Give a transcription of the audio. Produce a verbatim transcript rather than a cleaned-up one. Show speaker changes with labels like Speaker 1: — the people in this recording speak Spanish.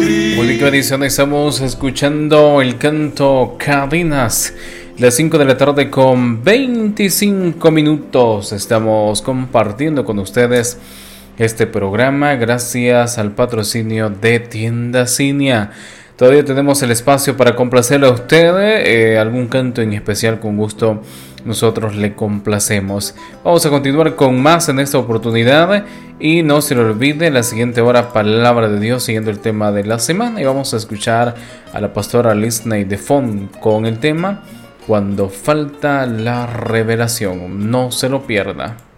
Speaker 1: Muy bendición, estamos escuchando el canto Cadenas. Las cinco de la tarde con veinticinco minutos. Estamos compartiendo con ustedes este programa gracias al patrocinio de Tienda Cinia. Todavía tenemos el espacio para complacerle a ustedes. Eh, algún canto en especial, con gusto nosotros le complacemos. Vamos a continuar con más en esta oportunidad. Y no se le olvide, la siguiente hora, palabra de Dios, siguiendo el tema de la semana. Y vamos a escuchar a la pastora Lisney de Font con el tema Cuando falta la revelación. No se lo pierda.